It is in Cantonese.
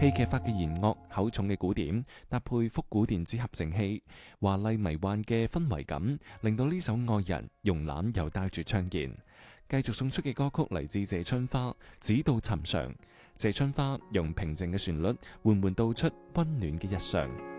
戲劇化嘅弦樂、厚重嘅鼓點，搭配復古電子合成器，華麗迷幻嘅氛圍感，令到呢首愛人慵懶又帶住槍劍。繼續送出嘅歌曲嚟自謝春花，《只道尋常》。謝春花用平靜嘅旋律，緩緩道出溫暖嘅日常。